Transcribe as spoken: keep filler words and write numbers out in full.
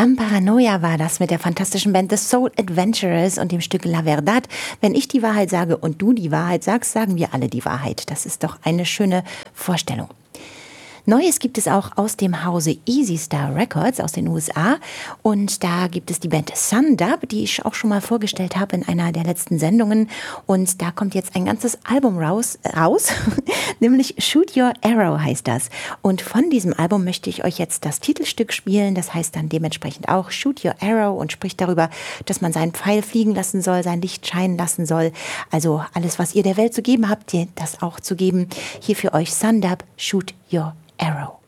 Am Paranoia war das mit der fantastischen Band The Soul Adventurers und dem Stück La Verdad. Wenn ich die Wahrheit sage und du die Wahrheit sagst, sagen wir alle die Wahrheit. Das ist doch eine schöne Vorstellung. Neues gibt es auch aus dem Hause Easy Star Records aus den U S A und da gibt es die Band Sundub, die ich auch schon mal vorgestellt habe in einer der letzten Sendungen und da kommt jetzt ein ganzes Album raus, raus nämlich Shoot Your Arrow heißt das und von diesem Album möchte ich euch jetzt das Titelstück spielen, das heißt dann dementsprechend auch Shoot Your Arrow und spricht darüber, dass man seinen Pfeil fliegen lassen soll, sein Licht scheinen lassen soll, also alles, was ihr der Welt zu geben habt, ihr das auch zu geben. Hier für euch Sundub, Shoot Your Arrow.